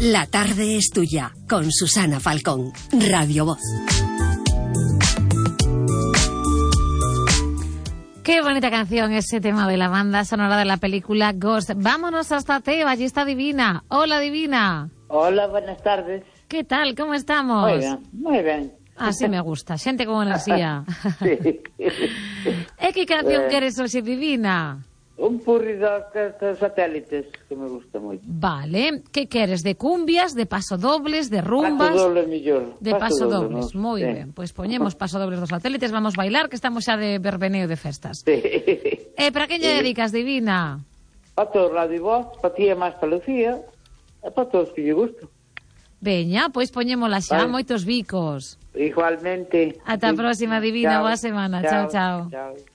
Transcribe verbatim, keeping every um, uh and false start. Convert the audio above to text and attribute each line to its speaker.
Speaker 1: La tarde es tuya, con Susana Falcón, Radio Voz.
Speaker 2: Qué bonita canción ese tema de la banda sonora de la película Ghost. Vámonos hasta Teo, allí está Divina. Hola, Divina.
Speaker 3: Hola, buenas tardes.
Speaker 2: ¿Qué tal? ¿Cómo estamos?
Speaker 3: Muy bien, muy bien.
Speaker 2: Así me gusta, xente con enerxía.
Speaker 3: Sí.
Speaker 2: E que canción queres hoxe, Divina?
Speaker 3: Un purri de satélites que me gusta moito.
Speaker 2: Vale, que queres? De cumbias, de pasodobles, de rumbas?
Speaker 3: Pasodoble mellor.
Speaker 2: De pasodobles,
Speaker 3: no?
Speaker 2: moi
Speaker 3: Sí.
Speaker 2: ben. Pois pues poñemos pasodobles dos satélites, vamos bailar, que estamos xa de verbeneo de festas.
Speaker 3: Sí.
Speaker 2: E para quen lle dedicas, Divina?
Speaker 3: Para todo Radio Voz, para ti e máis para Lucía, e para todos que lle gusto.
Speaker 2: Veña, pois poñémola xa,
Speaker 3: Vale.
Speaker 2: moitos bicos.
Speaker 3: Igualmente.
Speaker 2: Ata a próxima, Divina,
Speaker 3: Chao.
Speaker 2: boa semana. Chao, chao.
Speaker 3: Chao.